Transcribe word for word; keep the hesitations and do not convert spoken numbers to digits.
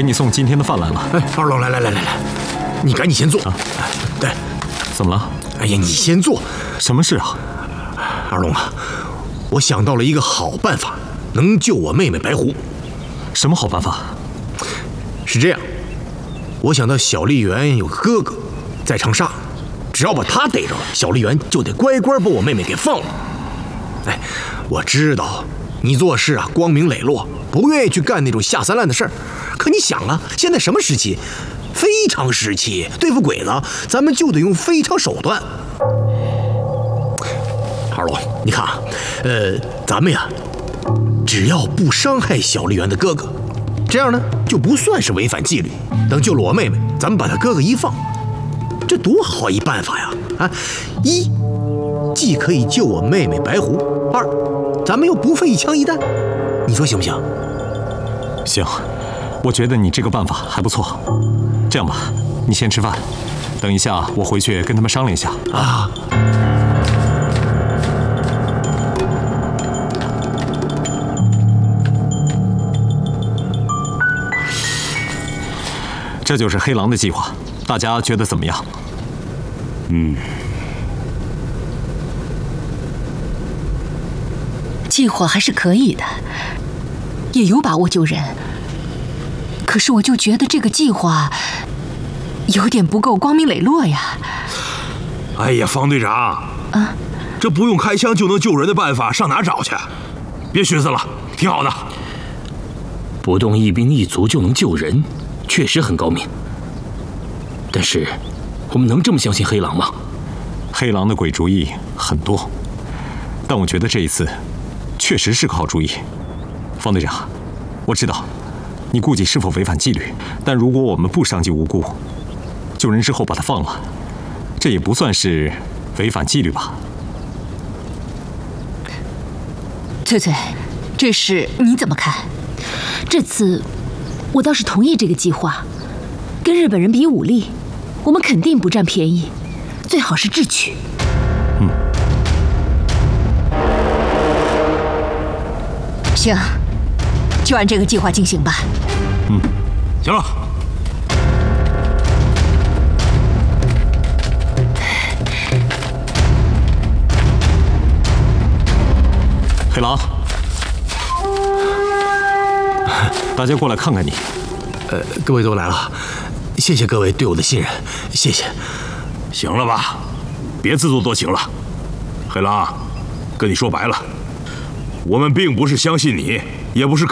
给你送今天的饭来了。 哎，二龙，来来来来来，你赶紧先坐。啊，对， 怎么了？ 哎呀，你先坐。 什么事啊？ 二龙啊，我想到了一个好办法，能救我妹妹白狐。 什么好办法？ 是这样，我想到小丽媛有个哥哥在长沙，只要把他逮着了，小丽媛就得乖乖把我妹妹给放了。哎，我知道你做事啊光明磊落，不愿意去干那种下三滥的事儿。可你想啊，现在什么时期？非常时期，对付鬼子，咱们就得用非常手段。二龙，你看啊，呃，咱们呀，只要不伤害小丽媛的哥哥，这样呢就不算是违反纪律。等救了我妹妹，咱们把他哥哥一放，这多好一办法呀！啊，一既可以救我妹妹白狐，二咱们又不费一枪一弹，你说行不行？ 行，我觉得你这个办法还不错。这样吧，你先吃饭，等一下我回去跟他们商量一下啊。 这就是黑狼的计划，大家觉得怎么样？ 嗯， 计划还是可以的，也有把握救人。可是我就觉得这个计划有点不够光明磊落呀。 哎呀，方队长，啊，这不用开枪就能救人的办法上哪找去？别寻思了，挺好的。 不动一兵一卒就能救人，确实很高明。但是，我们能这么相信黑狼吗？ 黑狼的鬼主意很多，但我觉得这一次确实是个好主意。方队长，我知道你顾忌是否违反纪律，但如果我们不伤及无辜，救人之后把他放了，这也不算是违反纪律吧？ 翠翠，这事你怎么看？这次我倒是同意这个计划。跟日本人比武力，我们肯定不占便宜，最好是智取。 嗯， 行，就按这个计划进行吧。 嗯， 行了。 黑狼，大家过来看看你。 呃，各位都来了，谢谢各位对我的信任，谢谢。 行了吧，别自作多情了。黑狼，跟你说白了，我们并不是相信你，也不是。